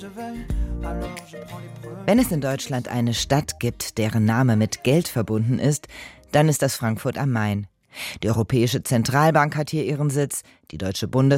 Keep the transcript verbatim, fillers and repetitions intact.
Wenn es in Deutschland eine Stadt gibt, deren Name mit Geld verbunden ist, dann ist das Frankfurt am Main. Die Europäische Zentralbank hat hier ihren Sitz, die Deutsche Bundes